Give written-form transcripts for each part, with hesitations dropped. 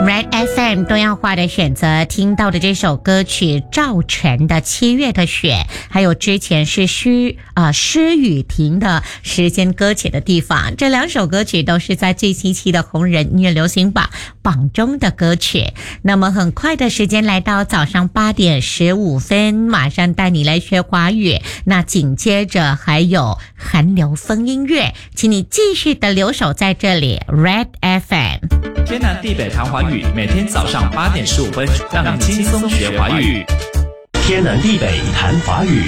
Red FM 多样化的选择，听到的这首歌曲赵晨的7月的雪，还有之前是施雨婷的时间搁浅的地方，这两首歌曲都是在最新期的红人音乐流行榜中的歌曲。那么很快的时间来到早上8点15分，马上带你来学华语，那紧接着还有韩流风音乐，请你继续的留守在这里 Red FM。 天南地北谈华语，每天早上8点15分，让你轻松学华语。 天南地北谈华语。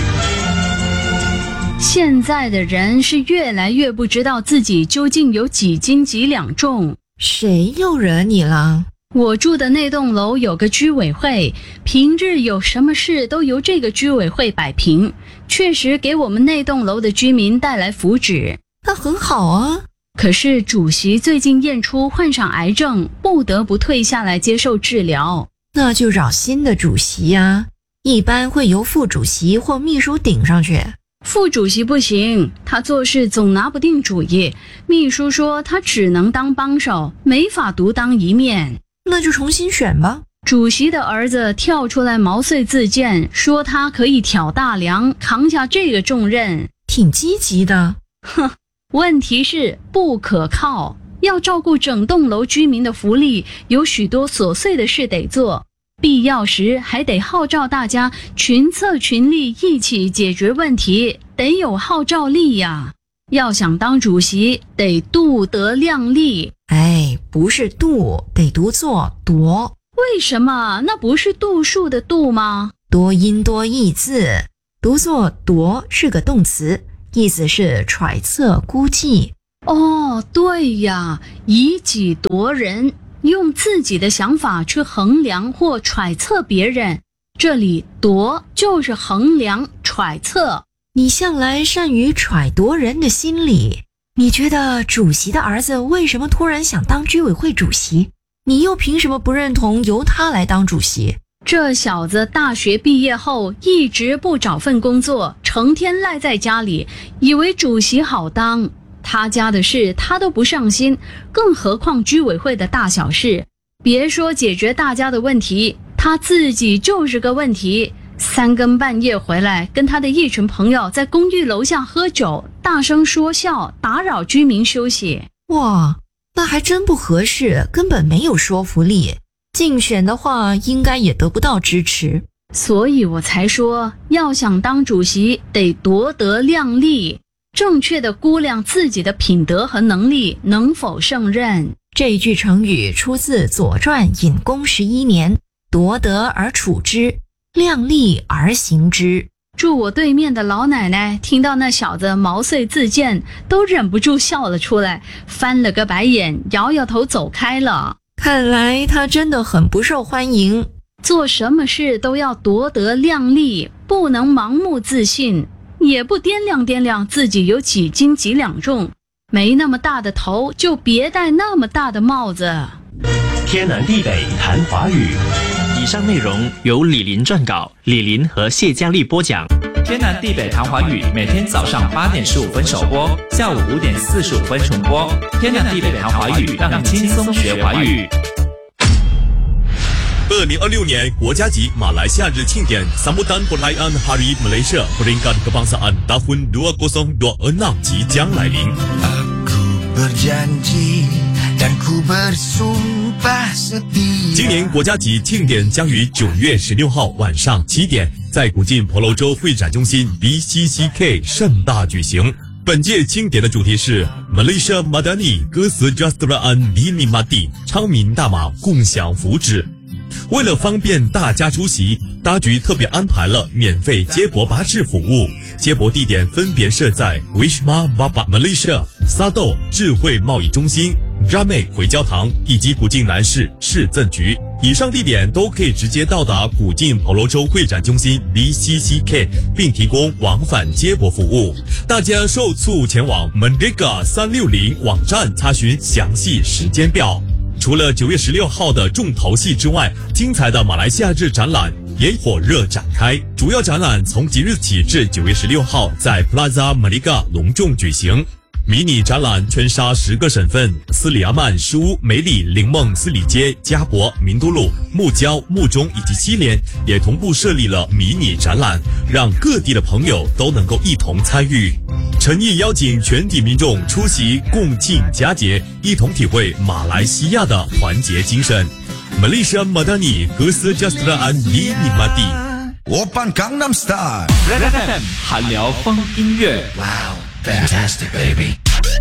现在的人是越来越不知道自己究竟有几斤几两重。 谁又惹你了？ 我住的那栋楼有个居委会，平日有什么事都由这个居委会摆平，确实给我们那栋楼的居民带来福祉。 那很好啊。 可是主席最近验出患上癌症，不得不退下来接受治疗。 那就找新的主席呀，一般会由副主席或秘书顶上去。 副主席不行，他做事总拿不定主意。秘书说他只能当帮手，没法独当一面。 那就重新选吧。 主席的儿子跳出来毛遂自荐，说他可以挑大梁，扛下这个重任。 挺积极的。 哼，问题是不可靠，要照顾整栋楼居民的福利，有许多琐碎的事得做，必要时还得号召大家群策群力一起解决问题，得有号召力呀。要想当主席，得度德量力。 哎，不是度，得读作夺。 为什么？那不是度数的度吗？ 多音多义字，读作夺是个动词，意思是揣测估计。 哦，对呀，以己夺人，用自己的想法去衡量或揣测别人，这里夺就是衡量揣测。 你向来善于揣度人的心理，你觉得主席的儿子为什么突然想当居委会主席？你又凭什么不认同由他来当主席？ 这小子大学毕业后一直不找份工作，成天赖在家里，以为主席好当。他家的事他都不上心，更何况居委会的大小事。别说解决大家的问题，他自己就是个问题。3更半夜回来，跟他的一群朋友在公寓楼下喝酒，大声说笑，打扰居民休息。 哇，那还真不合适，根本没有说服力。竞选的话，应该也得不到支持。 所以我才说，要想当主席，得夺德量力，正确的估量自己的品德和能力能否胜任。 这句成语出自《左传》隐公11年，夺德而处之，量力而行之。 住我对面的老奶奶听到那小子毛遂自荐，都忍不住笑了出来，翻了个白眼，摇摇头走开了。 看来他真的很不受欢迎。 做什么事都要夺德量力，不能盲目自信，也不掂量掂量自己有几斤几两重。没那么大的头，就别戴那么大的帽子。 天南地北谈华语。 以上内容由李林撰稿，李林和谢佳丽播讲。天南地北谈华语，每天早上8点15分首播，下午5点45分重播。天南地北谈华语，让你轻松学华语。 2026年国家级马来西亚日庆典 Sambutan Perayaan Hari Malaysia Peringkat Kebangsaan Tahun 2026即将来临。今年国家级庆典将于9月16号晚上7点在古晋婆罗洲会展中心 BCCK 盛大举行。本届庆典的主题是 Malaysia Madani Kesejahteraan Dinikmati 昌明大马共享福祉。为了方便大家出席，当局特别安排了免费接驳巴士服务，接驳地点分别设在 Wisma Bapa Malaysia、沙豆智慧贸易中心、Ramai 回教堂以及古晋南市市政局。以上地点都可以直接到达古晋婆罗洲会展中心 BCCK， 并提供往返接驳服务。大家受促前往 Merdeka 360网站查询详细时间表。除了9月16号的重头戏之外，精彩的马来西亚日展览也火热展开。主要展览从即日起至9月16号在 Plaza Merdeka 隆重举行。 迷你展览圈杀10个省份，斯里阿曼、诗乌、梅里、灵梦、斯里街、加博、明都路、木礁、木中以及西连也同步设立了迷你展览，让各地的朋友都能够一同参与。诚意邀请全体民众出席共庆佳节，一同体会马来西亚的团结精神。Malaysia Madani Kesejahteraan Dinikmati。Oppan Gangnam Style。Red FM 韩聊风音乐。 Wow, fantastic baby。